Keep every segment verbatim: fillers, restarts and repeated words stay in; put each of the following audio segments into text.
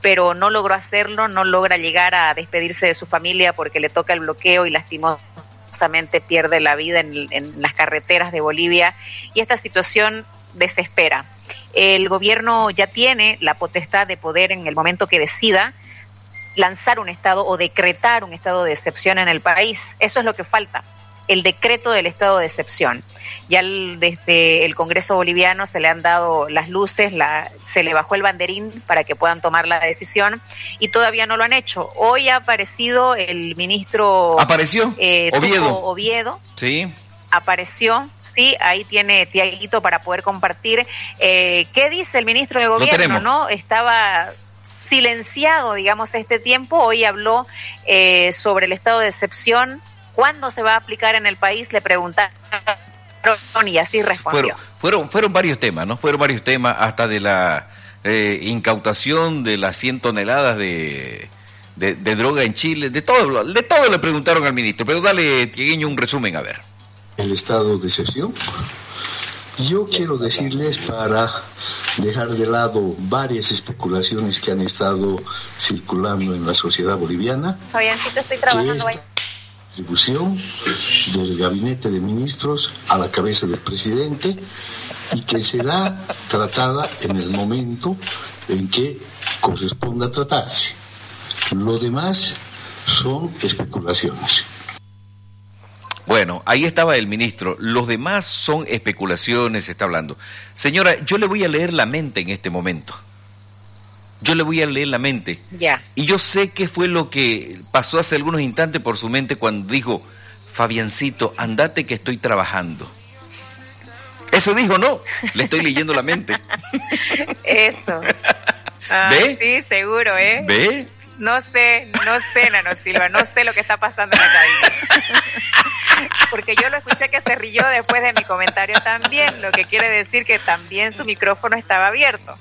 pero no logró hacerlo, no logra llegar a despedirse de su familia porque le toca el bloqueo y lastimosamente pierde la vida en, en las carreteras de Bolivia, y esta situación desespera. El gobierno ya tiene la potestad de poder, en el momento que decida, lanzar un estado o decretar un estado de excepción en el país. Eso es lo que falta, el decreto del estado de excepción. Ya el, desde el Congreso boliviano se le han dado las luces, la, se le bajó el banderín para que puedan tomar la decisión, y todavía no lo han hecho. Hoy ha aparecido el ministro... ¿Apareció? Eh, Oviedo. Oviedo. Sí. Apareció, sí, ahí tiene Tiaguito para poder compartir. Eh, ¿Qué dice el ministro de Gobierno? ¿No? Estaba silenciado, digamos, este tiempo. Hoy habló eh, sobre el estado de excepción. ¿Cuándo se va a aplicar en el país? Le preguntaron y así respondió. Fueron, fueron, fueron varios temas, ¿no? Fueron varios temas, hasta de la eh, incautación de las cien toneladas de, de, de droga en Chile. De todo, de todo le preguntaron al ministro. Pero dale, Tiegueño, un resumen, a ver. El estado de excepción. Yo quiero decirles, para dejar de lado varias especulaciones que han estado circulando en la sociedad boliviana, Fabiancito, estoy trabajando ahí. Distribución del gabinete de ministros a la cabeza del presidente, y que será tratada en el momento en que corresponda tratarse. Lo demás son especulaciones. Bueno, ahí estaba el ministro. Los demás son especulaciones, está hablando. Señora, yo le voy a leer la mente en este momento. Yo le voy a leer la mente. Ya. Y yo sé qué fue lo que pasó hace algunos instantes por su mente cuando dijo: Fabiancito, andate que estoy trabajando. Eso dijo, ¿no? Le estoy leyendo la mente. Eso. Ah, ¿Ve? Sí, seguro, ¿eh? ¿Ve? No sé, no sé, Nano Silva, no sé lo que está pasando en la cabina. Porque yo lo escuché que se rió después de mi comentario también, lo que quiere decir que también su micrófono estaba abierto.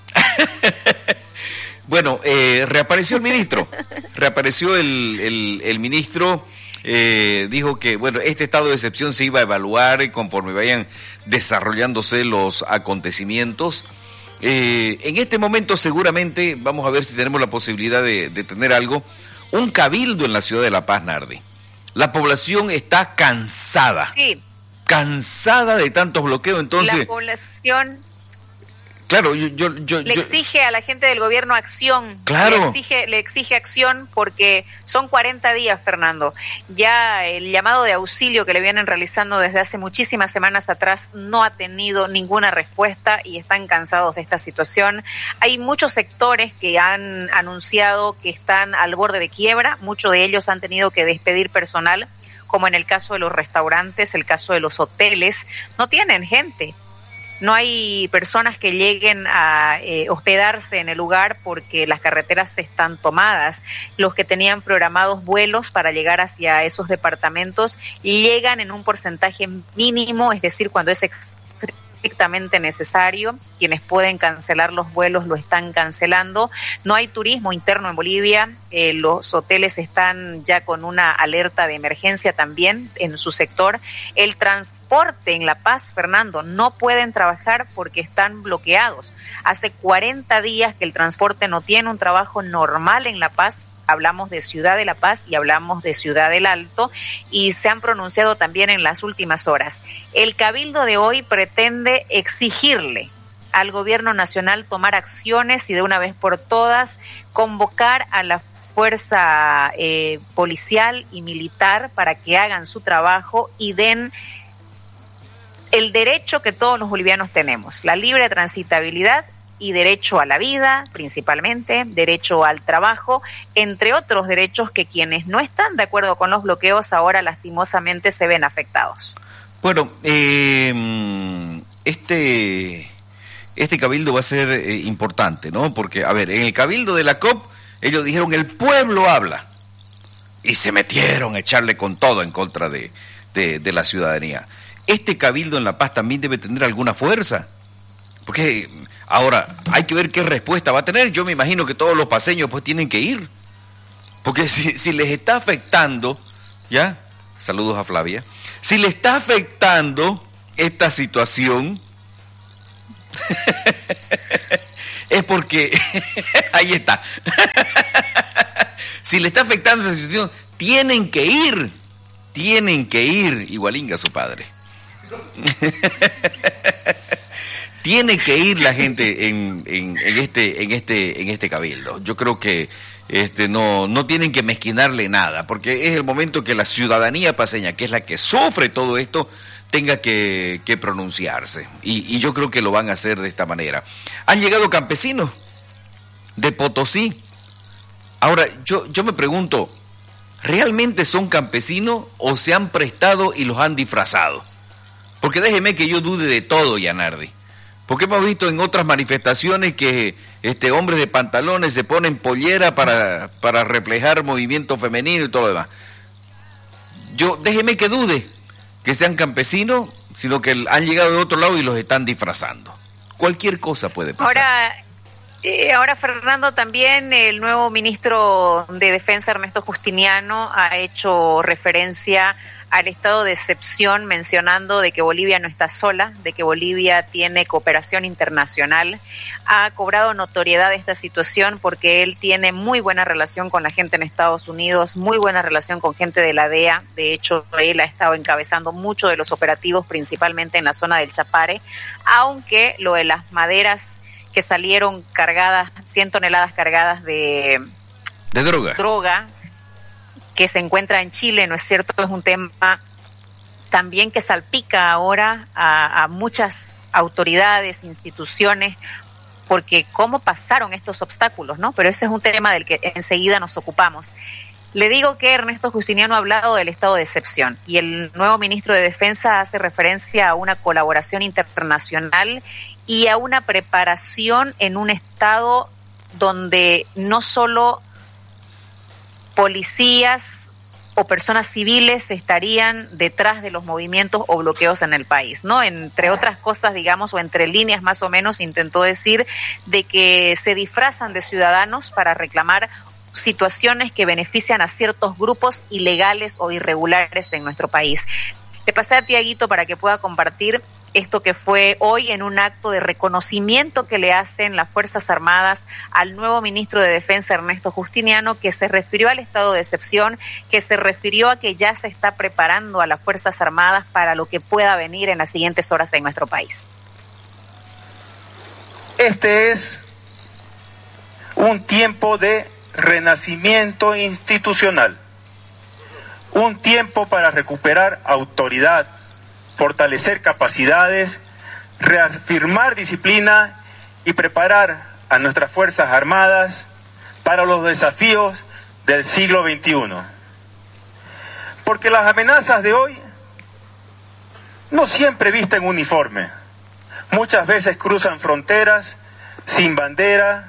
Bueno, eh, reapareció el ministro, reapareció el, el, el ministro, eh, dijo que, bueno, este estado de excepción se iba a evaluar conforme vayan desarrollándose los acontecimientos. Eh, en este momento seguramente vamos a ver si tenemos la posibilidad de, de tener algo, un cabildo en la ciudad de La Paz, Nardi. La población está cansada, Sí. cansada de tantos bloqueos, entonces... La población... Claro, yo, yo, yo, le yo... exige a la gente del gobierno acción. Claro. Le exige, le exige acción porque son cuarenta días, Fernando. Ya el llamado de auxilio que le vienen realizando desde hace muchísimas semanas atrás no ha tenido ninguna respuesta y están cansados de esta situación. Hay muchos sectores que han anunciado que están al borde de quiebra. Muchos de ellos han tenido que despedir personal, como en el caso de los restaurantes, el caso de los hoteles. No tienen gente. No hay personas que lleguen a eh, hospedarse en el lugar porque las carreteras están tomadas. Los que tenían programados vuelos para llegar hacia esos departamentos llegan en un porcentaje mínimo, es decir, cuando es estrictamente necesario. Quienes pueden cancelar los vuelos lo están cancelando. No hay turismo interno en Bolivia. Eh, los hoteles están ya con una alerta de emergencia también en su sector. El transporte en La Paz, Fernando, no pueden trabajar porque están bloqueados. Hace cuarenta días que el transporte no tiene un trabajo normal en La Paz. Hablamos de Ciudad de La Paz y hablamos de Ciudad del Alto, y se han pronunciado también en las últimas horas. El Cabildo de hoy pretende exigirle al gobierno nacional tomar acciones y de una vez por todas convocar a la fuerza eh, policial y militar para que hagan su trabajo y den el derecho que todos los bolivianos tenemos, la libre transitabilidad y derecho a la vida, principalmente, derecho al trabajo, entre otros derechos que quienes no están de acuerdo con los bloqueos ahora lastimosamente se ven afectados. Bueno, eh, este, este cabildo va a ser eh, importante, ¿no? Porque, a ver, en el cabildo de la C O P, ellos dijeron el pueblo habla, y se metieron a echarle con todo en contra de, de, de la ciudadanía. Este cabildo en La Paz también debe tener alguna fuerza, porque ahora hay que ver qué respuesta va a tener. Yo me imagino que todos los paseños pues tienen que ir, porque si, si les está afectando, ¿ya? Saludos a Flavia. Si les está afectando esta situación, es porque, ahí está, si le está afectando esa situación, tienen que ir, tienen que ir, igualinga a su padre. Tiene que ir la gente en, en, en este, en este, en este cabildo. Yo creo que este no, no tienen que mezquinarle nada, porque es el momento que la ciudadanía paseña, que es la que sufre todo esto, tenga que, que pronunciarse. Y, y yo creo que lo van a hacer de esta manera. Han llegado campesinos de Potosí. Ahora, yo, yo me pregunto, ¿realmente son campesinos o se han prestado y los han disfrazado? Porque déjeme que yo dude de todo, Yanardi. Porque hemos visto en otras manifestaciones que este hombres de pantalones se ponen pollera para, para reflejar movimiento femenino y todo lo demás. Yo, déjeme que dude que sean campesinos, sino que han llegado de otro lado y los están disfrazando. Cualquier cosa puede pasar. Ahora, eh, ahora Fernando, también el nuevo ministro de Defensa, Ernesto Justiniano, ha hecho referencia al estado de excepción, mencionando de que Bolivia no está sola, de que Bolivia tiene cooperación internacional. Ha cobrado notoriedad esta situación porque él tiene muy buena relación con la gente en Estados Unidos, muy buena relación con gente de la D E A. De hecho, él ha estado encabezando muchos de los operativos, principalmente en la zona del Chapare, aunque lo de las maderas que salieron cargadas, cien toneladas cargadas de, de droga. droga, que se encuentra en Chile, ¿no es cierto? Es un tema también que salpica ahora a, a muchas autoridades, instituciones, porque cómo pasaron estos obstáculos, ¿no? Pero ese es un tema del que enseguida nos ocupamos. Le digo que Ernesto Justiniano ha hablado del estado de excepción y el nuevo ministro de Defensa hace referencia a una colaboración internacional y a una preparación en un estado donde no solo policías o personas civiles estarían detrás de los movimientos o bloqueos en el país, ¿no? Entre otras cosas, digamos, o entre líneas más o menos, intentó decir de que se disfrazan de ciudadanos para reclamar situaciones que benefician a ciertos grupos ilegales o irregulares en nuestro país. Le pasé a Tiaguito para que pueda compartir esto que fue hoy en un acto de reconocimiento que le hacen las Fuerzas Armadas al nuevo ministro de Defensa, Ernesto Justiniano, que se refirió al estado de excepción, que se refirió a que ya se está preparando a las Fuerzas Armadas para lo que pueda venir en las siguientes horas en nuestro país. Este es un tiempo de renacimiento institucional, un tiempo para recuperar autoridad, fortalecer capacidades, reafirmar disciplina y preparar a nuestras Fuerzas Armadas para los desafíos del siglo veintiuno. Porque las amenazas de hoy no siempre visten uniforme. Muchas veces cruzan fronteras sin bandera,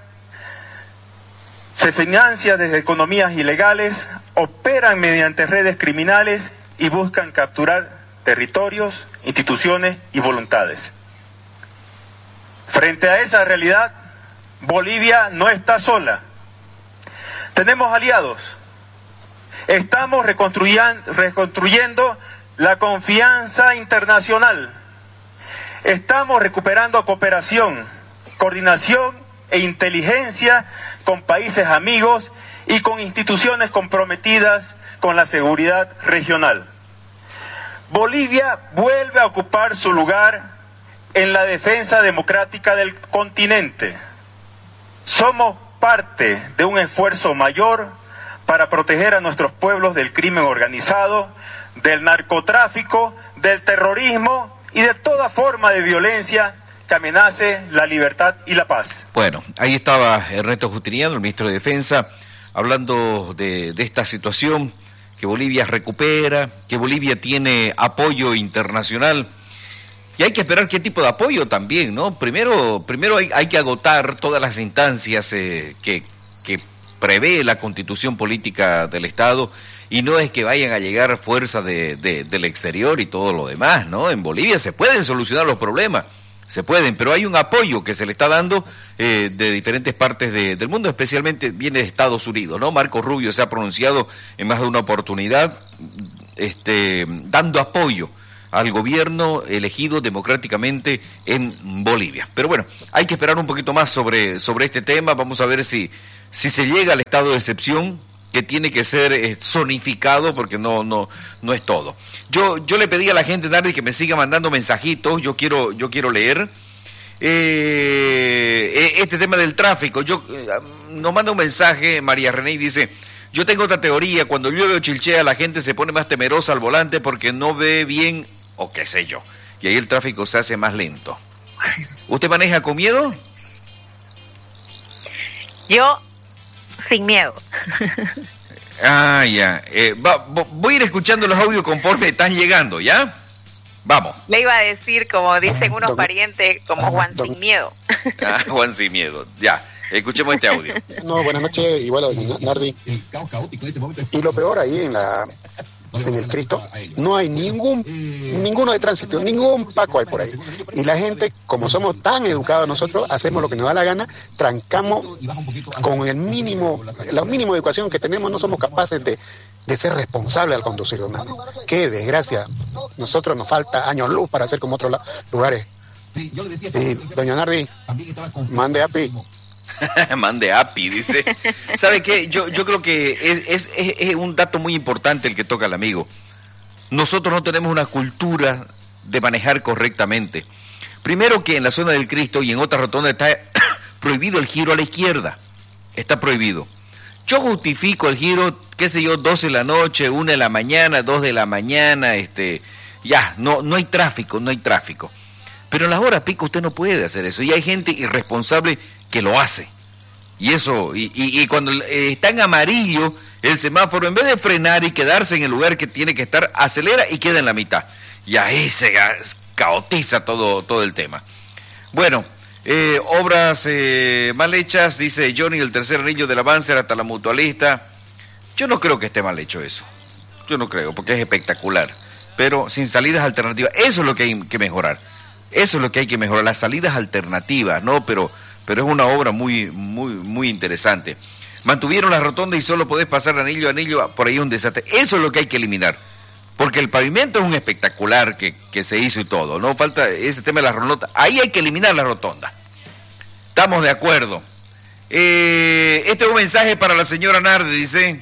se financian desde economías ilegales, operan mediante redes criminales y buscan capturar territorios, instituciones y voluntades. Frente a esa realidad, Bolivia no está sola. Tenemos aliados. Estamos reconstruyendo, reconstruyendo la confianza internacional. Estamos recuperando cooperación, coordinación e inteligencia con países amigos y con instituciones comprometidas con la seguridad regional. Bolivia vuelve a ocupar su lugar en la defensa democrática del continente. Somos parte de un esfuerzo mayor para proteger a nuestros pueblos del crimen organizado, del narcotráfico, del terrorismo y de toda forma de violencia que amenace la libertad y la paz. Bueno, ahí estaba Ernesto Justiniano, el ministro de Defensa, hablando de, de esta situación, que Bolivia recupera, que Bolivia tiene apoyo internacional. Y hay que esperar qué tipo de apoyo también, ¿no? Primero, primero hay, hay que agotar todas las instancias eh, que, que prevé la Constitución Política del Estado, y no es que vayan a llegar fuerzas de, de, del exterior y todo lo demás, ¿no? En Bolivia se pueden solucionar los problemas, se pueden, pero hay un apoyo que se le está dando eh, de diferentes partes de, del mundo, especialmente viene de Estados Unidos, ¿no? Marco Rubio se ha pronunciado en más de una oportunidad este, dando apoyo al gobierno elegido democráticamente en Bolivia. Pero bueno, hay que esperar un poquito más sobre, sobre este tema. Vamos a ver si, si se llega al estado de excepción, que tiene que ser eh, zonificado, porque no no no es todo. Yo yo le pedí a la gente, Nardi, que me siga mandando mensajitos. Yo quiero yo quiero leer eh, este tema del tráfico. Yo eh, nos manda un mensaje María René y dice: yo tengo otra teoría, cuando llueve o chilchea la gente se pone más temerosa al volante porque no ve bien o qué sé yo, y ahí el tráfico se hace más lento. ¿Usted maneja con miedo? Yo sin miedo. Ah, ya. Eh, va, voy a ir escuchando los audios conforme están llegando, ¿ya? Vamos. Le iba a decir, como dicen unos parientes, como Juan sin miedo. Ah, Juan sin miedo. Ya, escuchemos este audio. No, buenas noches, igual a Nardi. Y lo peor ahí en la en el Cristo, no hay ningún ninguno de tránsito, ningún Paco hay por ahí. Y la gente, como somos tan educados nosotros, hacemos lo que nos da la gana, trancamos con el mínimo, la mínima educación que tenemos, no somos capaces de, de ser responsables al conducir, don Nardi. Qué desgracia. Nosotros nos falta años luz para hacer como otros lugares. Y doña Nardi, mande A P I. Mande A P I, dice. ¿Sabe qué? Yo, yo creo que es, es, es, es un dato muy importante el que toca el amigo. Nosotros no tenemos una cultura de manejar correctamente. Primero, que en la zona del Cristo y en otra rotonda está prohibido el giro a la izquierda. Está prohibido. Yo justifico el giro, qué sé yo, doce de la noche, una de la mañana, dos de la mañana, este, ya, no, no hay tráfico, no hay tráfico. Pero en las horas pico usted no puede hacer eso. Y hay gente irresponsable que lo hace. Y eso, y, y, y cuando eh, está en amarillo el semáforo, en vez de frenar y quedarse en el lugar que tiene que estar, acelera y queda en la mitad. Y ahí se caotiza todo, todo el tema. Bueno, eh, obras eh, mal hechas, dice Johnny, el tercer anillo del avance hasta la mutualista. Yo no creo que esté mal hecho eso. Yo no creo, porque es espectacular. Pero sin salidas alternativas, eso es lo que hay que mejorar. Eso es lo que hay que mejorar, las salidas alternativas, ¿no? Pero, pero es una obra muy, muy, muy interesante. Mantuvieron la rotonda y solo podés pasar anillo a anillo, por ahí un desastre. Eso es lo que hay que eliminar. Porque el pavimento es un espectacular que, que se hizo y todo, ¿no? Falta ese tema de la rotonda. Ahí hay que eliminar la rotonda. Estamos de acuerdo. Eh, este es un mensaje para la señora Nardi, dice.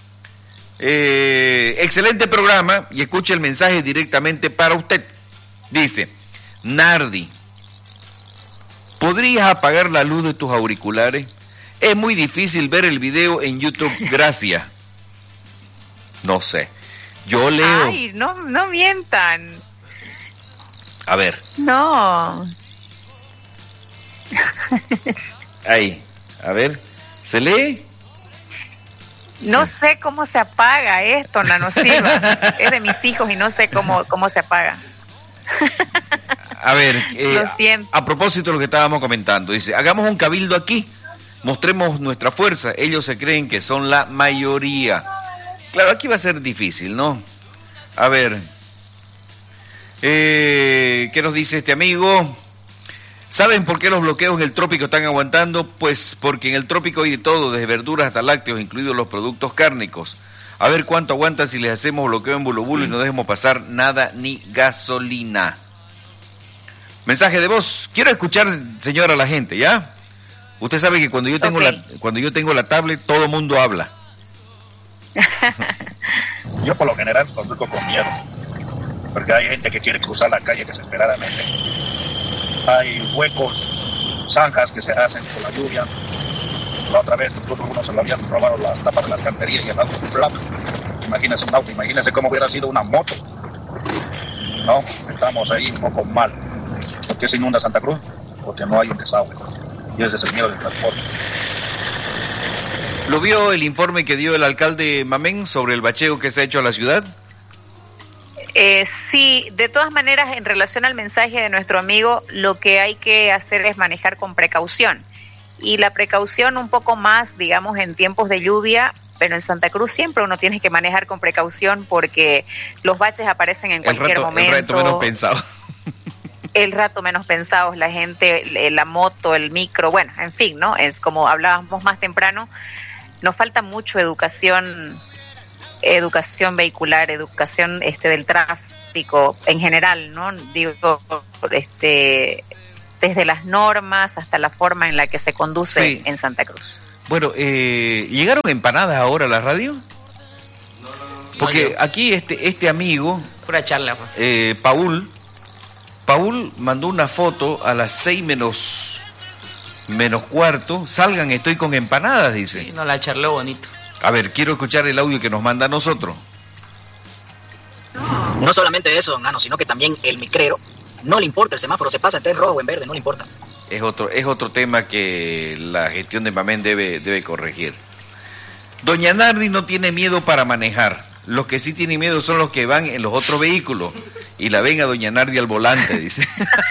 Eh, excelente programa, y escuche el mensaje directamente para usted. Dice: Nardi, ¿podrías apagar la luz de tus auriculares? Es muy difícil ver el video en YouTube, gracias. No sé, yo leo... Ay, no, no mientan. A ver. No. Ahí, a ver, ¿se lee? No sé cómo se apaga esto, Nano Silva. Es de mis hijos y no sé cómo, cómo se apaga. A ver, eh, a, a propósito de lo que estábamos comentando, dice: hagamos un cabildo aquí, mostremos nuestra fuerza, ellos se creen que son la mayoría. Claro, aquí va a ser difícil, ¿no? A ver, eh, ¿qué nos dice este amigo? ¿Saben por qué los bloqueos en el trópico están aguantando? Pues porque en el trópico hay de todo, desde verduras hasta lácteos, incluidos los productos cárnicos. A ver cuánto aguantan si les hacemos bloqueo en Bulubulo y no dejemos pasar nada ni gasolina. Mensaje de voz. Quiero escuchar, señora, a la gente, ¿ya? Usted sabe que cuando yo tengo okay. la cuando yo tengo la tablet, todo mundo habla. Yo por lo general conduzco con miedo, porque hay gente que quiere cruzar la calle desesperadamente. Hay huecos, zanjas que se hacen con la lluvia. La otra vez incluso uno se lo habían robado las tapas de la alcantarilla y el auto un plato. Imagínense un auto, imagínense cómo hubiera sido una moto. No, estamos ahí un poco mal. ¿Por qué se inunda Santa Cruz? Porque no hay un desagüe. Y ese es el miedo del transporte. ¿Lo vio el informe que dio el alcalde Mamén sobre el bacheo que se ha hecho a la ciudad? Eh, sí, de todas maneras, en relación al mensaje de nuestro amigo, lo que hay que hacer es manejar con precaución. Y la precaución un poco más, digamos, en tiempos de lluvia, pero en Santa Cruz siempre uno tiene que manejar con precaución porque los baches aparecen en cualquier el rato, momento. El rato menos pensado. El rato menos pensado, la gente, la moto, el micro, bueno, en fin, ¿no? Es como hablábamos más temprano, nos falta mucho educación educación vehicular, educación este del tráfico en general, ¿no? Digo, este desde las normas hasta la forma en la que se conduce sí. en Santa Cruz. Bueno, eh, ¿llegaron empanadas ahora a la radio? Porque no, aquí este este amigo, pura charla, eh, Paul, Paul mandó una foto a las seis menos menos cuarto. Salgan, estoy con empanadas, dice. Sí, no la charló bonito. A ver, quiero escuchar el audio que nos manda a nosotros. No solamente eso, Nano, sino que también el micrero no le importa el semáforo, se pasa en rojo o en verde, no le importa. Es otro es otro tema que la gestión de Mamén debe debe corregir. Doña Nardi no tiene miedo para manejar. Los que sí tienen miedo son los que van en los otros vehículos y la ven a Doña Nardi al volante, dice.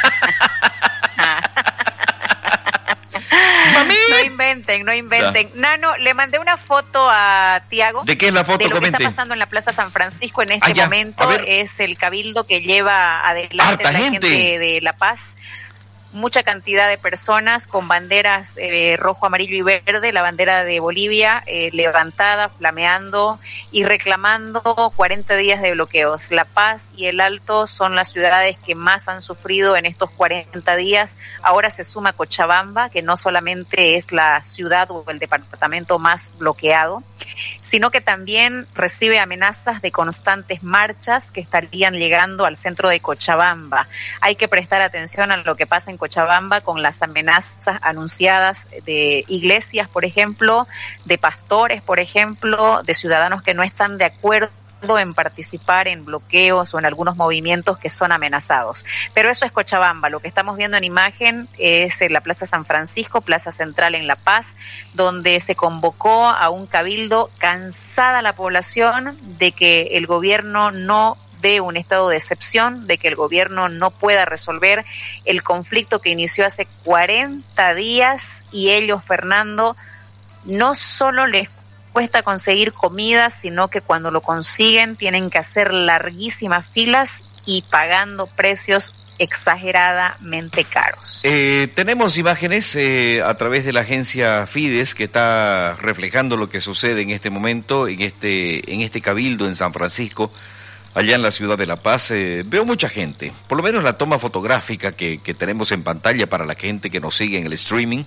No inventen, no inventen. Ya. Nano, le mandé una foto a Tiago. ¿De qué es la foto? De lo Comente. que está pasando en la Plaza San Francisco en este ah, momento. Es el cabildo que lleva adelante la gente. gente de La Paz. Mucha cantidad de personas con banderas eh, rojo, amarillo y verde, la bandera de Bolivia eh, levantada, flameando y reclamando cuarenta días de bloqueos. La Paz y el Alto son las ciudades que más han sufrido en estos cuarenta días. Ahora se suma Cochabamba, que no solamente es la ciudad o el departamento más bloqueado, sino que también recibe amenazas de constantes marchas que estarían llegando al centro de Cochabamba. Hay que prestar atención a lo que pasa en Cochabamba con las amenazas anunciadas de iglesias, por ejemplo, de pastores, por ejemplo, de ciudadanos que no están de acuerdo en participar en bloqueos o en algunos movimientos que son amenazados. Pero eso es Cochabamba. Lo que estamos viendo en imagen es en la Plaza San Francisco, Plaza Central en La Paz, donde se convocó a un cabildo, cansada la población de que el gobierno no de un estado de excepción, de que el gobierno no pueda resolver el conflicto que inició hace cuarenta días y ellos, Fernando, no solo les cuesta conseguir comida, sino que cuando lo consiguen tienen que hacer larguísimas filas y pagando precios exageradamente caros. Eh, tenemos imágenes eh, a través de la agencia Fides que está reflejando lo que sucede en este momento, en este, en este cabildo en San Francisco, allá en la ciudad de La Paz. Eh, veo mucha gente, por lo menos la toma fotográfica que, que tenemos en pantalla para la gente que nos sigue en el streaming.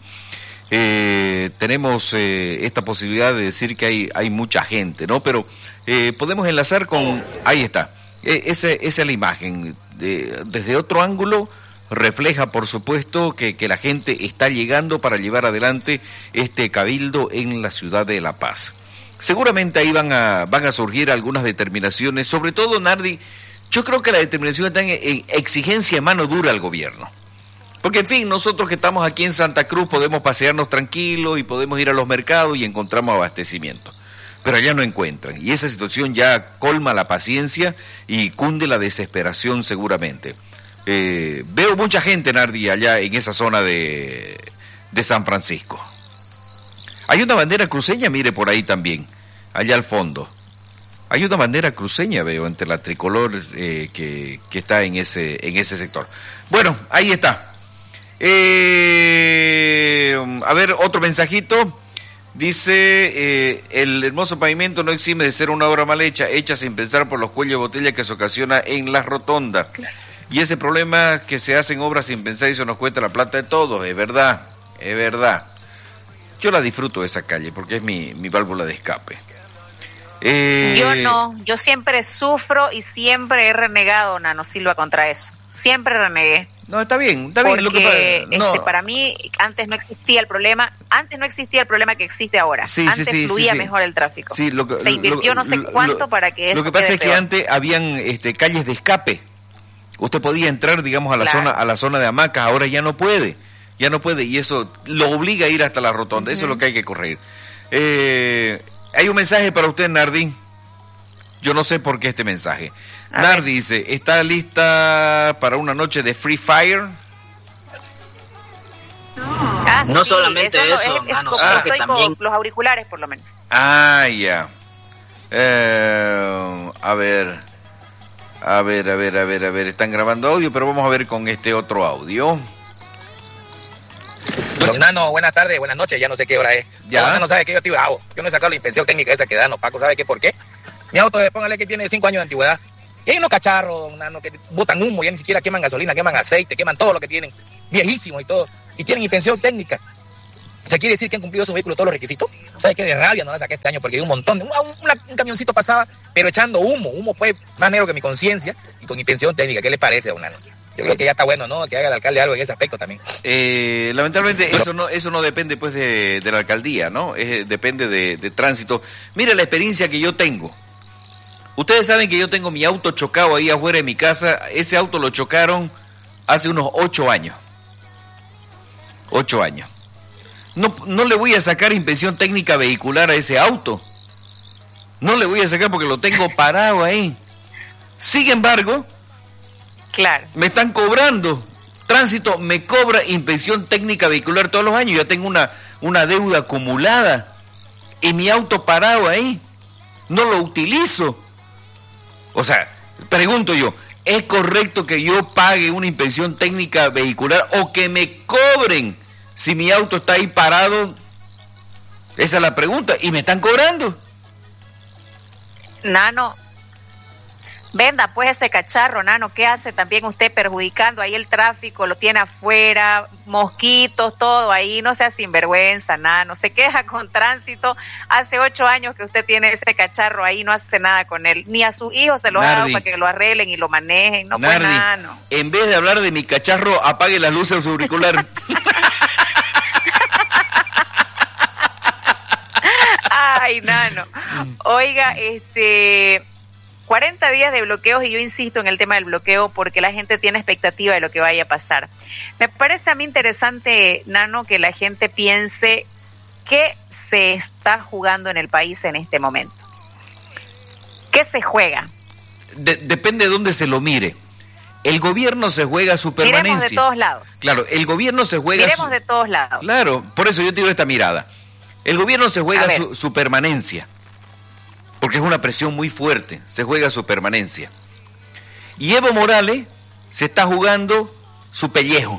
Eh, tenemos eh, esta posibilidad de decir que hay, hay mucha gente, ¿no? Pero eh, podemos enlazar con... Ahí está. Eh, ese, esa es la imagen. De, desde otro ángulo refleja, por supuesto, que, que la gente está llegando para llevar adelante este cabildo en la ciudad de La Paz. Seguramente ahí van a van a surgir algunas determinaciones, sobre todo, Nardi, yo creo que la determinación está en, en exigencia de mano dura al gobierno. Porque, en fin, nosotros que estamos aquí en Santa Cruz podemos pasearnos tranquilos y podemos ir a los mercados y encontramos abastecimiento. Pero allá no encuentran. Y esa situación ya colma la paciencia y cunde la desesperación seguramente. Eh, veo mucha gente, Nardi, allá en esa zona de, de San Francisco. Hay una bandera cruceña, mire, por ahí también, allá al fondo. Hay una bandera cruceña, veo, entre la tricolor eh, que, que está en ese, en ese sector. Bueno, ahí está. Eh, a ver, otro mensajito. Dice, eh, el hermoso pavimento no exime de ser una obra mal hecha, hecha sin pensar por los cuellos de botella que se ocasiona en las rotondas. Claro. Y ese problema que se hacen obras sin pensar y eso nos cuesta la plata de todos, es verdad, es verdad. Yo la disfruto esa calle porque es mi, mi válvula de escape. Eh... Yo no, yo siempre sufro y siempre he renegado, Nano Silva, contra eso. Siempre renegué. No, está bien, está bien. Porque lo que pa... no. este, para mí antes no existía el problema, antes no existía el problema que existe ahora. Sí, antes sí, sí, fluía sí, sí. mejor el tráfico. Sí, lo que, Se invirtió lo, no sé lo, cuánto lo, para que eso Lo que pasa es peor. que antes habían este, calles de escape. Usted podía entrar, digamos, a la claro. zona a la zona de hamacas, ahora ya no puede. Ya no puede y eso lo obliga a ir hasta la rotonda. Uh-huh. Eso es lo que hay que corregir. Eh, hay un mensaje para usted, Nardi. Yo no sé por qué este mensaje. A Nardi ver. Dice, ¿está lista para una noche de Free Fire? Ah, no sí, solamente eso, eso es, es mano, ah, estoy también... con los auriculares por lo menos. Ah, ya. Eh, a ver, a ver, a ver, a ver, a ver, están grabando audio, pero vamos a ver con este otro audio. Don Nano, buenas tardes, buenas noches, ya no sé qué hora es. Ya. Don Nano, ¿sabe qué? Yo estoy bravo. Yo no he sacado la inspección técnica esa que dan los pacos, ¿sabe qué? ¿Por qué? Mi auto, póngale que tiene cinco años de antigüedad. Y hay unos cacharros, nano, que botan humo, ya ni siquiera queman gasolina, queman aceite, queman todo lo que tienen, viejísimos y todo, y tienen inspección técnica. O sea, quiere decir que han cumplido su vehículo todos los requisitos. ¿Sabes qué? De rabia no la saqué este año porque hay un montón. De, un, una, un camioncito pasaba, pero echando humo. Humo pues más negro que mi conciencia y con inspección técnica. ¿Qué le parece, don Nano? Yo creo que ya está bueno, ¿no? Que haga el alcalde algo en ese aspecto también. Eh, lamentablemente eso no eso no depende pues de, de la alcaldía, ¿no? Es, depende de, de tránsito. Mire la experiencia que yo tengo. Ustedes saben que yo tengo mi auto chocado ahí afuera de mi casa. Ese auto lo chocaron hace unos ocho años. Ocho años. No, no le voy a sacar inspección técnica vehicular a ese auto. No le voy a sacar porque lo tengo parado ahí. Sin embargo, claro, me están cobrando. Tránsito me cobra inspección técnica vehicular todos los años. Ya tengo una, una deuda acumulada. Y mi auto parado ahí. No lo utilizo. O sea, pregunto yo, ¿es correcto que yo pague una inspección técnica vehicular o que me cobren si mi auto está ahí parado? Esa es la pregunta. Y me están cobrando. Nano, venda pues ese cacharro, Nano. ¿Qué hace también usted perjudicando ahí el tráfico? Lo tiene afuera, mosquitos, todo ahí. No sea sinvergüenza, Nano. Se queja con tránsito. Hace ocho años que usted tiene ese cacharro ahí, no hace nada con él. Ni a sus hijos se lo ha dado para que lo arreglen y lo manejen. No, pues, Nano. En vez de hablar de mi cacharro, apague las luces de su auricular. Ay, Nano. Oiga, este... cuarenta días de bloqueos, y yo insisto en el tema del bloqueo porque la gente tiene expectativa de lo que vaya a pasar. Me parece a mí interesante, Nano, que la gente piense qué se está jugando en el país en este momento. ¿Qué se juega? De- depende de dónde se lo mire. El gobierno se juega su permanencia. Miremos de todos lados. Claro, el gobierno se juega... Miremos su... de todos lados. Claro, por eso yo te digo esta mirada. El gobierno se juega su, su permanencia. Porque es una presión muy fuerte, se juega su permanencia. Y Evo Morales se está jugando su pellejo.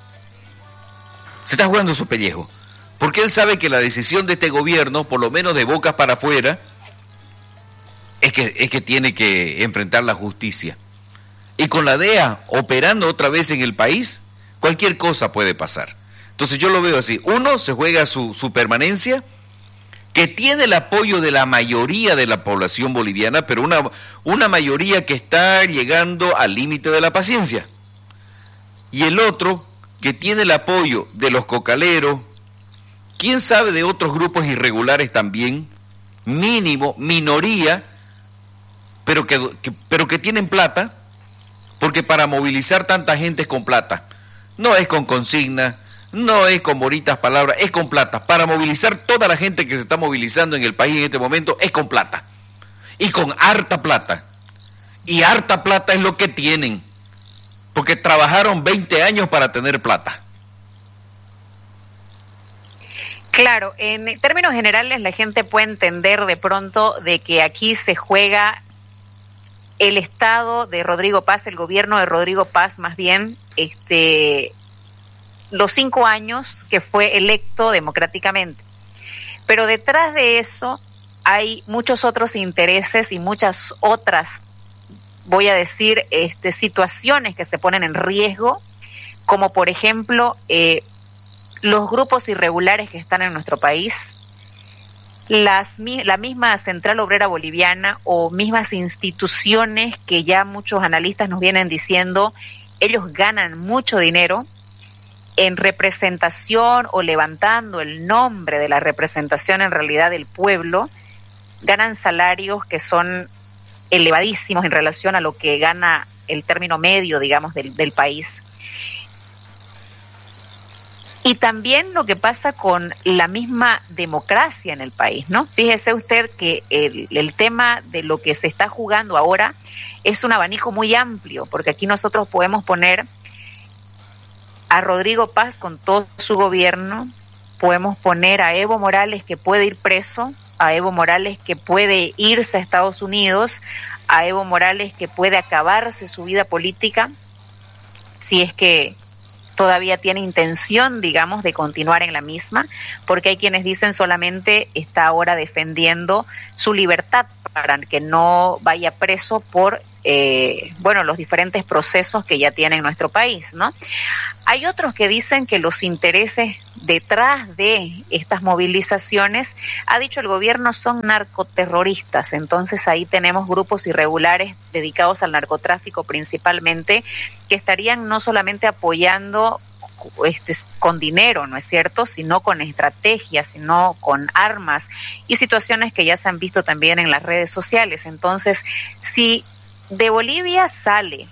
Se está jugando su pellejo. Porque él sabe que la decisión de este gobierno, por lo menos de bocas para afuera, es que, es que tiene que enfrentar la justicia. Y con la D E A operando otra vez en el país, cualquier cosa puede pasar. Entonces yo lo veo así. Uno, se juega su, su permanencia, que tiene el apoyo de la mayoría de la población boliviana, pero una, una mayoría que está llegando al límite de la paciencia. Y el otro, que tiene el apoyo de los cocaleros, quién sabe de otros grupos irregulares también, mínimo, minoría, pero que, que, pero que tienen plata, porque para movilizar tanta gente es con plata, no es con consigna, no es con bonitas palabras, es con plata. Para movilizar toda la gente que se está movilizando en el país en este momento es con plata. Y con harta plata. Y harta plata es lo que tienen. Porque trabajaron veinte años para tener plata. Claro, en términos generales la gente puede entender de pronto de que aquí se juega el Estado de Rodrigo Paz, el gobierno de Rodrigo Paz más bien, este... los cinco años que fue electo democráticamente. Pero detrás de eso hay muchos otros intereses y muchas otras, voy a decir, este, situaciones que se ponen en riesgo, como por ejemplo eh, los grupos irregulares que están en nuestro país, las, la misma Central Obrera Boliviana o mismas instituciones que ya muchos analistas nos vienen diciendo, ellos ganan mucho dinero en representación o levantando el nombre de la representación en realidad del pueblo, ganan salarios que son elevadísimos en relación a lo que gana el término medio, digamos, del, del país. Y también lo que pasa con la misma democracia en el país, ¿no? Fíjese usted que el, el tema de lo que se está jugando ahora es un abanico muy amplio, porque aquí nosotros podemos poner a Rodrigo Paz con todo su gobierno, podemos poner a Evo Morales que puede ir preso, a Evo Morales que puede irse a Estados Unidos, a Evo Morales que puede acabarse su vida política, si es que todavía tiene intención, digamos, de continuar en la misma, porque hay quienes dicen solamente está ahora defendiendo su libertad para que no vaya preso por, eh, bueno, los diferentes procesos que ya tiene en nuestro país, ¿no? Hay otros que dicen que los intereses detrás de estas movilizaciones, ha dicho el gobierno, son narcoterroristas. Entonces ahí tenemos grupos irregulares dedicados al narcotráfico principalmente, que estarían no solamente apoyando este, con dinero, ¿no es cierto?, sino con estrategias, sino con armas y situaciones que ya se han visto también en las redes sociales. Entonces, si de Bolivia sale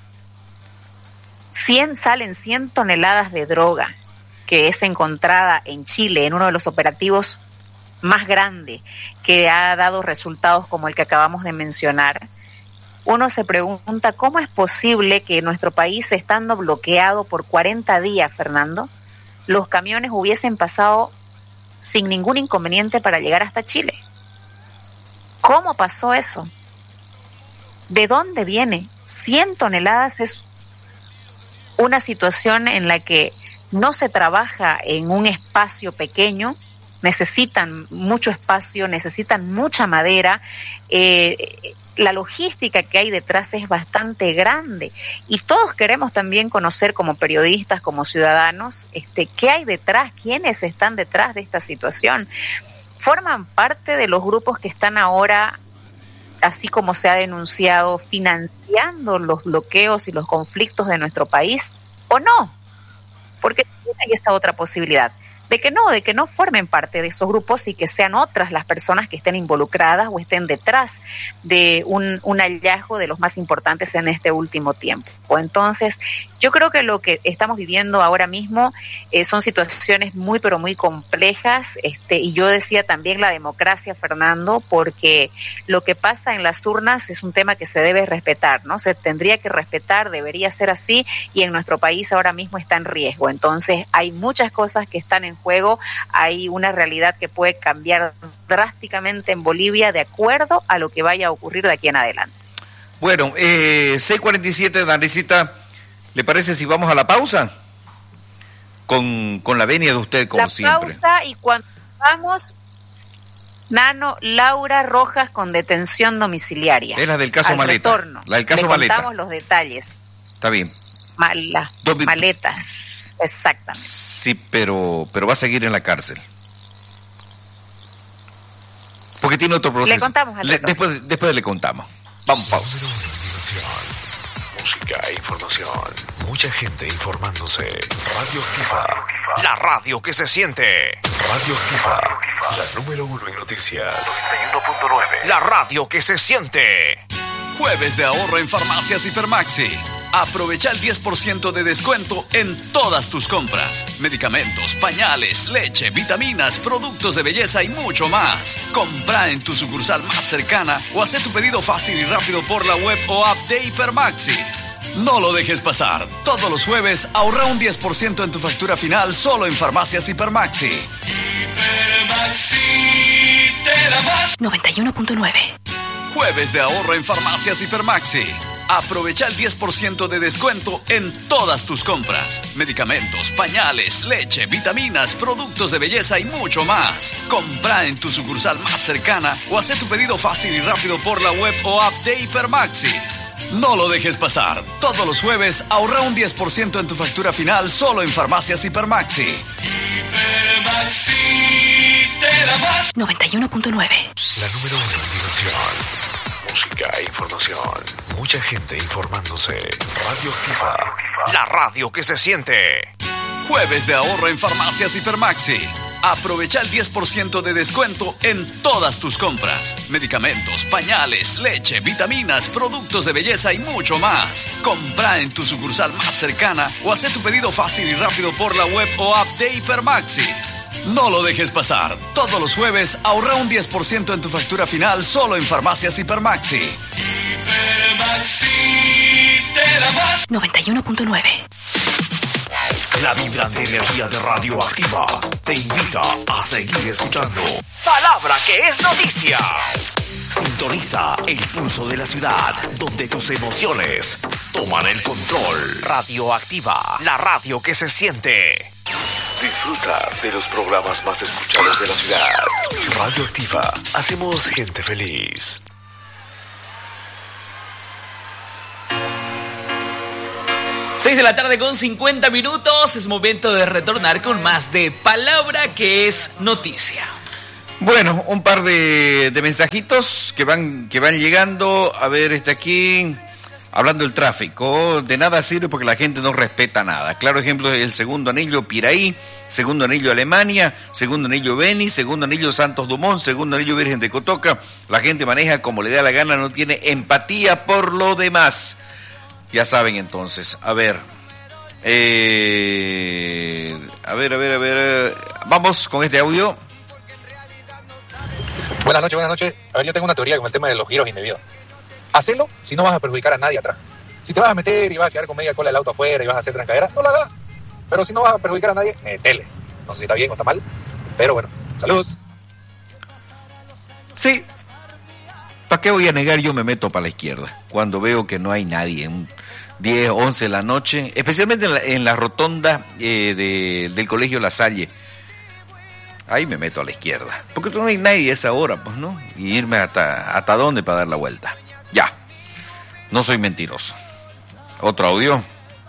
cien, salen cien toneladas de droga que es encontrada en Chile en uno de los operativos más grandes que ha dado resultados como el que acabamos de mencionar, uno se pregunta cómo es posible que nuestro país, estando bloqueado por cuarenta días, Fernando, los camiones hubiesen pasado sin ningún inconveniente para llegar hasta Chile. ¿Cómo pasó eso? ¿De dónde viene? cien toneladas es una situación en la que no se trabaja en un espacio pequeño, necesitan mucho espacio, necesitan mucha madera, eh, la logística que hay detrás es bastante grande y todos queremos también conocer como periodistas, como ciudadanos, este, qué hay detrás, quiénes están detrás de esta situación. ¿Forman parte de los grupos que están ahora, así como se ha denunciado, financiando los bloqueos y los conflictos de nuestro país o no? Porque hay esta otra posibilidad de que no, de que no formen parte de esos grupos y que sean otras las personas que estén involucradas o estén detrás de un, un hallazgo de los más importantes en este último tiempo. Entonces, yo creo que lo que estamos viviendo ahora mismo eh, son situaciones muy, pero muy complejas, este, y yo decía también la democracia, Fernando, porque lo que pasa en las urnas es un tema que se debe respetar, ¿no? Se tendría que respetar, debería ser así, y en nuestro país ahora mismo está en riesgo. Entonces, hay muchas cosas que están en juego, hay una realidad que puede cambiar drásticamente en Bolivia de acuerdo a lo que vaya a ocurrir de aquí en adelante. Bueno, eh, seis cuarenta y siete, Danesita, ¿le parece si vamos a la pausa? Con, con la venia de usted, como la siempre. La pausa, y cuando vamos, Nano, Laura Rojas con detención domiciliaria. Es la del caso Al Maleta. Retorno. La del caso Le Maleta. contamos los detalles. Está bien. Mal, las Domi- maletas, exactamente. Sí, pero, pero va a seguir en la cárcel. Porque tiene otro proceso. Le contamos al le, retorno. después, después le contamos. Vamos, pausa. Música e información. Mucha gente informándose. Radio Activa. La radio que se siente. Radio Activa. La número uno en noticias. noventa y uno punto nueve. La radio que se siente. Jueves de ahorro en Farmacias Hipermaxi. Aprovecha el diez por ciento de descuento en todas tus compras. Medicamentos, pañales, leche, vitaminas, productos de belleza y mucho más. Compra en tu sucursal más cercana o haz tu pedido fácil y rápido por la web o app de Hipermaxi. No lo dejes pasar. Todos los jueves ahorra un diez por ciento en tu factura final solo en Farmacias Hipermaxi. Hipermaxi te da más. noventa y uno punto nueve. Jueves de ahorro en Farmacias Hipermaxi. Aprovecha el diez por ciento de descuento en todas tus compras. Medicamentos, pañales, leche, vitaminas, productos de belleza y mucho más. Compra en tu sucursal más cercana o haz tu pedido fácil y rápido por la web o app de Hipermaxi. No lo dejes pasar. Todos los jueves ahorra un diez por ciento en tu factura final solo en Farmacias Hipermaxi. Hipermaxi te da más. noventa y uno punto nueve. La número uno en diversión. Música e información. Mucha gente informándose. Radio Activa. La radio que se siente. Jueves de ahorro en Farmacias Hipermaxi. Aprovecha el diez por ciento de descuento en todas tus compras. Medicamentos, pañales, leche, vitaminas, productos de belleza y mucho más. Compra en tu sucursal más cercana o haz tu pedido fácil y rápido por la web o app de Hipermaxi. No lo dejes pasar. Todos los jueves ahorra un diez por ciento en tu factura final solo en Farmacias Hipermaxi. Hipermaxi te da más. noventa y uno punto nueve. La vibrante energía de Radio Activa te invita a seguir escuchando. Palabra que es noticia. Sintoniza el pulso de la ciudad, donde tus emociones toman el control. Radioactiva, la radio que se siente. Disfruta de los programas más escuchados de la ciudad. Radioactiva, hacemos gente feliz. seis de la tarde con cincuenta minutos, es momento de retornar con más de Palabra que es Noticia. Bueno, un par de, de mensajitos que van que van llegando. A ver, este aquí, hablando del tráfico, de nada sirve porque la gente no respeta nada. Claro ejemplo, el segundo anillo Piraí, segundo anillo Alemania, segundo anillo Beni, segundo anillo Santos Dumont, segundo anillo Virgen de Cotoca. La gente maneja como le da la gana, no tiene empatía por lo demás. Ya saben entonces, a ver, eh, a ver, a ver, a ver, vamos con este audio. Buenas noches, buenas noches. A ver, yo tengo una teoría con el tema de los giros indebidos. Hacelo si no vas a perjudicar a nadie atrás. Si te vas a meter y vas a quedar con media cola del auto afuera y vas a hacer trancadera, no lo hagas. Pero si no vas a perjudicar a nadie, metele. No sé si está bien o está mal, pero bueno, saludos. Sí. ¿Para qué voy a negar? Yo me meto para la izquierda cuando veo que no hay nadie, en diez, once de la noche, especialmente en la, en la rotonda eh, de, del colegio La Salle. Ahí me meto a la izquierda, porque no hay nadie a esa hora, pues, ¿no? Y irme hasta, hasta dónde para dar la vuelta. Ya, no soy mentiroso. Otro audio.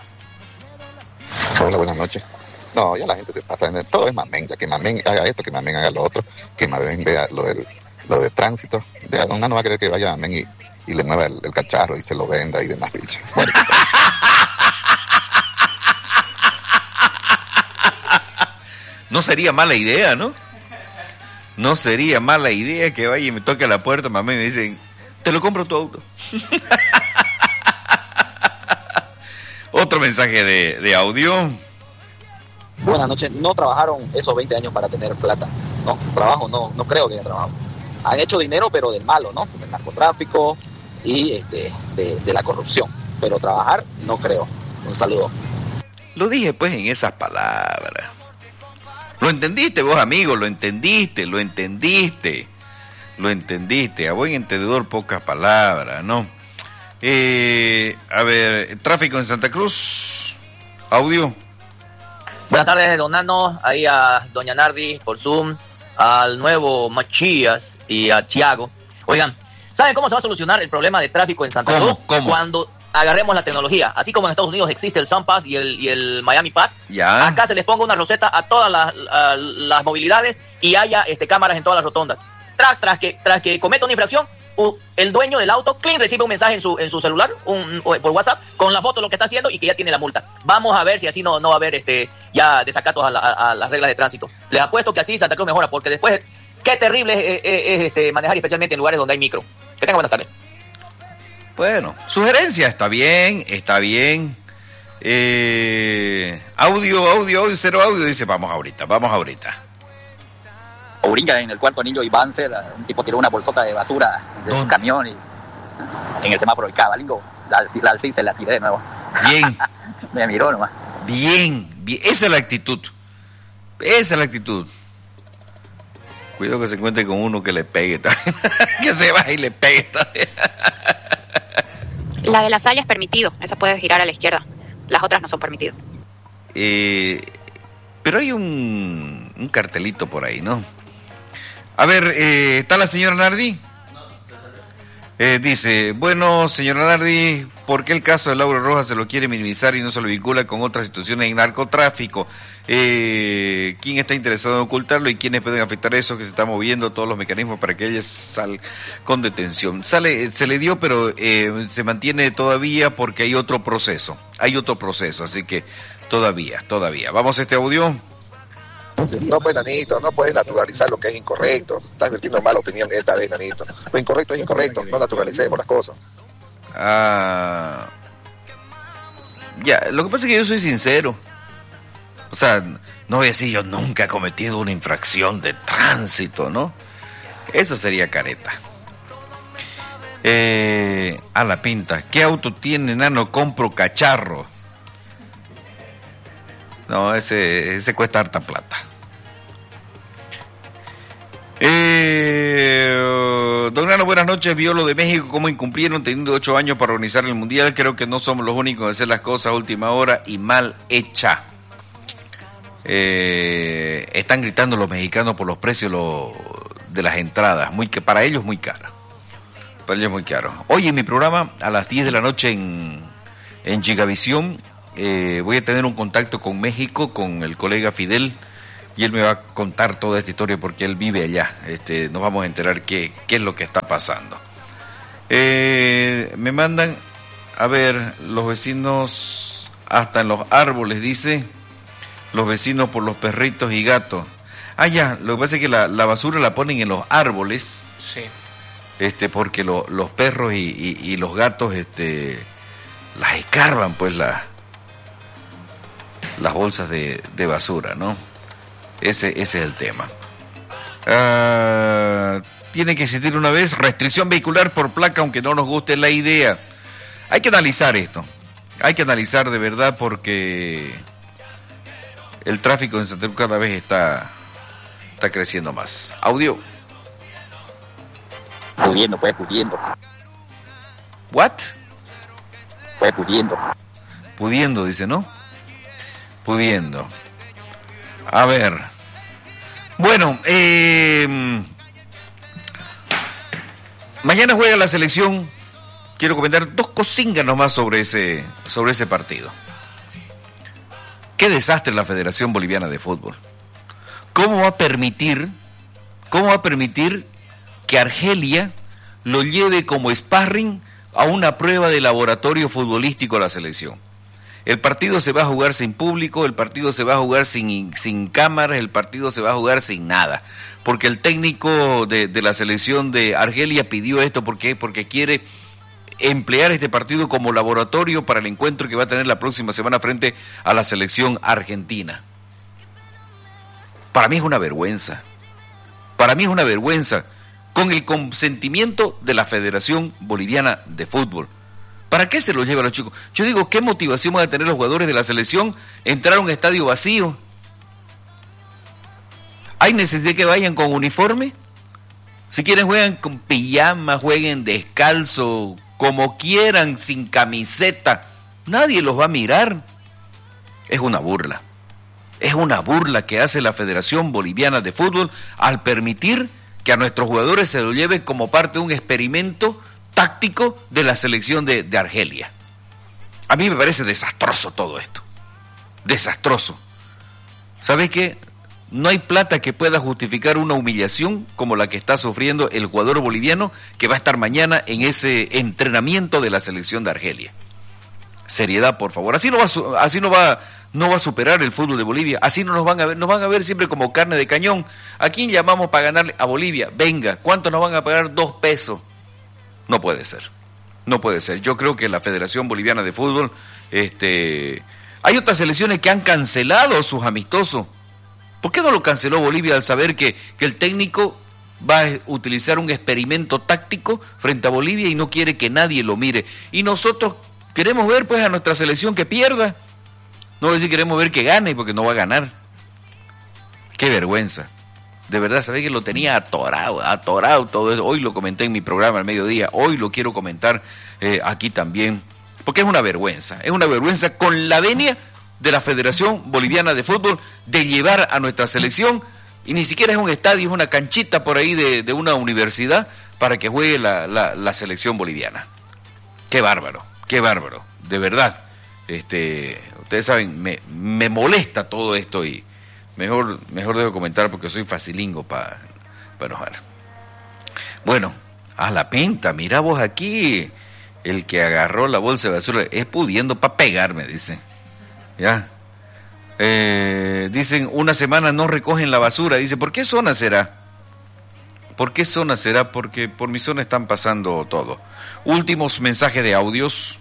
Hola, buenas noches. No, ya la gente se pasa, en todo es mamén, ya que mamén haga esto, que mamén haga lo otro, que mamén vea lo del... lo de tránsito, de una no va a querer que vaya amén y, y le mueva el, el cacharro y se lo venda y demás bichos. Bueno, no sería mala idea, ¿no? No sería mala idea que vaya y me toque a la puerta, mamá, y me dicen, te lo compro tu auto. Otro mensaje de, de audio. Buenas noches, no trabajaron esos veinte años para tener plata. No, trabajo no, no creo que haya trabajado. Han hecho dinero, pero del malo, ¿no? Del narcotráfico y este, de, de la corrupción. Pero trabajar, no creo. Un saludo. Lo dije, pues, en esas palabras. Lo entendiste vos, amigo, lo entendiste, lo entendiste. Lo entendiste. A buen entendedor, pocas palabras, ¿no? Eh, a ver, tráfico en Santa Cruz. Audio. Buenas tardes, don Nano. Ahí a doña Nardi por Zoom. Al nuevo Machías y a Thiago. Oigan, ¿saben cómo se va a solucionar el problema de tráfico en Santa Cruz? ¿Cómo? Cuando agarremos la tecnología. Así como en Estados Unidos existe el Sun Pass y el, y el Miami Pass, ya. Acá se les ponga una roseta a todas las, a, las movilidades y haya este, cámaras en todas las rotondas. Tras, tras, que, tras que cometa una infracción, uh, el dueño del auto, clean, recibe un mensaje en su, en su celular, un, un, por WhatsApp, con la foto de lo que está haciendo y que ya tiene la multa. Vamos a ver si así no, no va a haber este, ya desacatos a, la, a, a las reglas de tránsito. Les apuesto que así Santa Cruz mejora, porque después, qué terrible es, es, es este, manejar, especialmente en lugares donde hay micro. Que tengan buenas tardes. Bueno, sugerencia, está bien, está bien. Eh, audio, audio, audio, cero audio, dice, vamos ahorita, vamos ahorita. Oringa en el cuarto anillo y Banzer, un tipo tiró una bolsota de basura de su camión y en el semáforo del Cabalingo, la, la alcí se la tiré de nuevo. Bien. Me miró nomás. Bien, bien, esa es la actitud. Esa es la actitud. Cuidado que se encuentre con uno que le pegue también. Que se vaya y le pegue también. La de la Salle es permitido, esa puede girar a la izquierda. Las otras no son permitidas. Eh, pero hay un, un cartelito por ahí, ¿no? A ver, eh, ¿está la señora Nardi? Eh, dice, bueno, señora Nardi, ¿por qué el caso de Laura Rojas se lo quiere minimizar y no se lo vincula con otras situaciones de narcotráfico? Eh, ¿Quién está interesado en ocultarlo y quiénes pueden afectar eso que se está moviendo todos los mecanismos para que ella salga con detención? Sale, se le dio, pero eh, se mantiene todavía porque hay otro proceso, hay otro proceso, así que todavía, todavía. Vamos a este audio. No, pues, Nanito, no puedes naturalizar lo que es incorrecto. Estás vertiendo mala opinión esta vez, Nanito. Lo incorrecto es incorrecto, no naturalicemos las cosas. Ah, ya, lo que pasa es que yo soy sincero. O sea, no voy a decir yo nunca he cometido una infracción de tránsito, ¿no? Eso sería careta. Eh, a la pinta. ¿Qué auto tiene, Nano? Compro cacharro. No, ese, ese cuesta harta plata. Eh, Don Nano, buenas noches. Vio lo de México, cómo incumplieron teniendo ocho años para organizar el Mundial. Creo que no somos los únicos de hacer las cosas a última hora y mal hecha. Eh, están gritando los mexicanos por los precios lo, de las entradas, muy que para ellos muy caro. Para ellos muy caro. Hoy en mi programa, a las diez de la noche en, en Gigavisión, eh, voy a tener un contacto con México, con el colega Fidel, y él me va a contar toda esta historia porque él vive allá. Este, nos vamos a enterar qué, qué es lo que está pasando. Eh, me mandan, a ver, los vecinos hasta en los árboles, dice... Los vecinos por los perritos y gatos. Ah, ya, lo que pasa es que la, la basura la ponen en los árboles. Sí. Este, porque lo, los perros y, y, y los gatos, este, las escarban, pues, la, las bolsas de, de basura, ¿no? Ese, ese es el tema. Ah, tiene que existir una vez restricción vehicular por placa, aunque no nos guste la idea. Hay que analizar esto. Hay que analizar de verdad porque... el tráfico en Santa Cruz cada vez está, está creciendo más. Audio. Pudiendo, pues, pudiendo. ¿What? Pues, pudiendo. Pudiendo, dice, ¿no? Pudiendo. A ver. Bueno, eh, mañana juega la selección. Quiero comentar dos cosingas nomás sobre ese, sobre ese partido. Qué desastre la Federación Boliviana de Fútbol. ¿Cómo va a permitir, cómo va a permitir que Argelia lo lleve como sparring a una prueba de laboratorio futbolístico a la selección? El partido se va a jugar sin público, el partido se va a jugar sin, sin cámaras, el partido se va a jugar sin nada. Porque el técnico de, de la selección de Argelia pidió esto, ¿por qué? Porque quiere emplear este partido como laboratorio para el encuentro que va a tener la próxima semana frente a la selección argentina. Para mí es una vergüenza. Para mí es una vergüenza. Con el consentimiento de la Federación Boliviana de Fútbol. ¿Para qué se lo lleva a los chicos? Yo digo, ¿qué motivación van a tener los jugadores de la selección entrar a un estadio vacío? ¿Hay necesidad de que vayan con uniforme? Si quieren juegan con pijama, jueguen descalzo, como quieran, sin camiseta. Nadie los va a mirar. Es una burla. Es una burla que hace la Federación Boliviana de Fútbol al permitir que a nuestros jugadores se lo lleve como parte de un experimento táctico de la selección de, de Argelia. A mí me parece desastroso todo esto. Desastroso. ¿Sabes qué? No hay plata que pueda justificar una humillación como la que está sufriendo el jugador boliviano que va a estar mañana en ese entrenamiento de la selección de Argelia. Seriedad, por favor. Así no va, así no va, no va a superar el fútbol de Bolivia. Así no nos van a ver, nos van a ver siempre como carne de cañón. ¿A quién llamamos para ganarle a Bolivia? Venga, ¿cuánto nos van a pagar? Dos pesos. No puede ser. No puede ser. Yo creo que la Federación Boliviana de Fútbol, este, hay otras selecciones que han cancelado sus amistosos. ¿Por qué no lo canceló Bolivia al saber que, que el técnico va a utilizar un experimento táctico frente a Bolivia y no quiere que nadie lo mire? Y nosotros queremos ver pues a nuestra selección que pierda. No voy a decir queremos ver que gane porque no va a ganar. Qué vergüenza. De verdad, sabés que lo tenía atorado, atorado todo eso. Hoy lo comenté en mi programa al mediodía, hoy lo quiero comentar eh, aquí también. Porque es una vergüenza, es una vergüenza con la venia de la Federación Boliviana de Fútbol de llevar a nuestra selección, y ni siquiera es un estadio, es una canchita por ahí de, de una universidad para que juegue la, la, la selección boliviana. Qué bárbaro, qué bárbaro, de verdad. Este, ustedes saben, me, me molesta todo esto y mejor, mejor debo comentar porque soy facilingo para pa enojar. Bueno, a la penta, mira vos aquí, el que agarró la bolsa de basura es pudiendo para pegarme, dice. Ya, eh, dicen una semana no recogen la basura. Dice, ¿por qué zona será? ¿Por qué zona será? Porque por mi zona están pasando todo. Últimos mensajes de audios.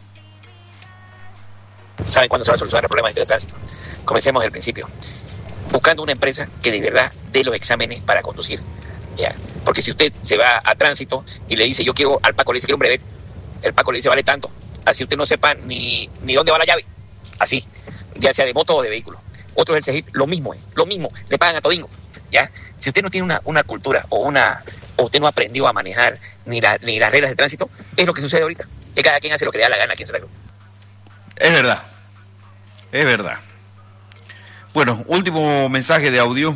¿Saben cuándo se va a solucionar el problema de tránsito? Comencemos del principio. Buscando una empresa que de verdad dé los exámenes para conducir. Ya, porque si usted se va a tránsito y le dice, yo quiero, al Paco le dice, quiero un brevet, el Paco le dice, vale tanto. Así usted no sepa ni, ni dónde va la llave. Así, ya sea de moto o de vehículo. Otros del CEGIP, lo mismo, eh, lo mismo, le pagan a todingo, ¿ya? Si usted no tiene una, una cultura o una o usted no aprendió a manejar ni, la, ni las reglas de tránsito, es lo que sucede ahorita, que cada quien hace lo que le da la gana, quien se la... Es verdad, es verdad. Bueno, último mensaje de audio.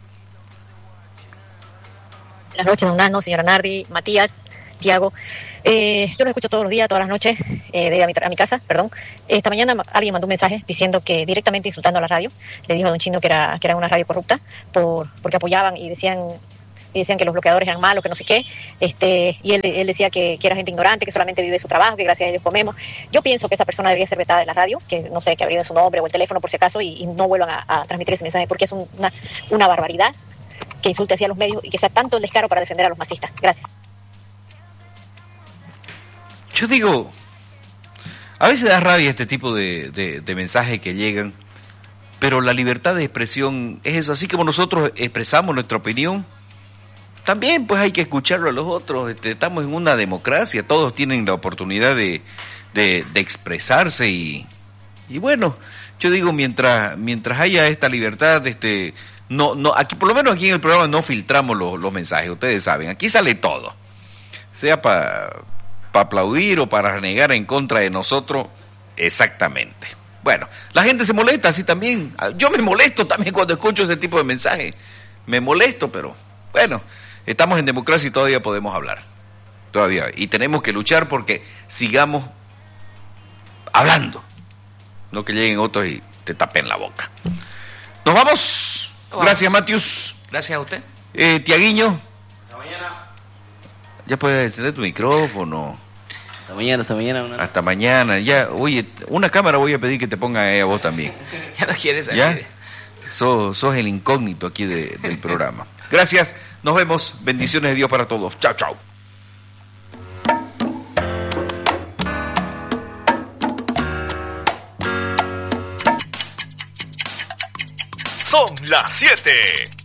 Buenas noches, don Nano, señora Nardi, Matías, Tiago. Eh, yo los escucho todos los días, todas las noches, eh, de a mi, a mi casa, perdón. Esta mañana alguien mandó un mensaje diciendo que directamente insultando a la radio, le dijo a don Chino que era, que era una radio corrupta, por, porque apoyaban y decían... y decían que los bloqueadores eran malos, que no sé qué, este, y él, él decía que, que era gente ignorante, que solamente vive su trabajo, que gracias a ellos comemos. Yo pienso que esa persona debería ser vetada de la radio, que no sé, que abrieran su nombre o el teléfono por si acaso y, y no vuelvan a, a transmitir ese mensaje, porque es un, una, una barbaridad que insulte así a los medios y que sea tanto el descaro para defender a los masistas. Gracias. Yo digo, a veces da rabia este tipo de, de, de mensajes que llegan, pero la libertad de expresión es eso, así como nosotros expresamos nuestra opinión, también pues hay que escucharlo a los otros. Este, estamos en una democracia, todos tienen la oportunidad de, de, de expresarse y, y bueno, yo digo, mientras mientras haya esta libertad, este no no aquí por lo menos aquí en el programa no filtramos los, los mensajes, ustedes saben, aquí sale todo, sea para pa aplaudir o para renegar en contra de nosotros, exactamente. Bueno, la gente se molesta así también, yo me molesto también cuando escucho ese tipo de mensajes, me molesto, pero bueno, estamos en democracia y todavía podemos hablar. Todavía. Y tenemos que luchar porque sigamos hablando. No que lleguen otros y te tapen la boca. Nos vamos. Vamos. Gracias, Matius. Gracias a usted. Eh, Tiaguiño. Hasta mañana. Ya puedes encender tu micrófono. Hasta mañana, hasta mañana. Una... Hasta mañana. Ya, oye, una cámara voy a pedir que te ponga ahí a vos también. Ya no quieres salir. ¿Ya? Sos, sos el incógnito aquí de, del programa. Gracias, nos vemos. Bendiciones de Dios para todos. Chao, chao. Son las siete